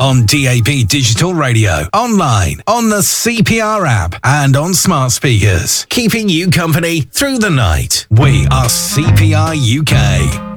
on DAB Digital Radio, online, on the CPR app, and on smart speakers. Keeping you company through the night. We are CPR UK.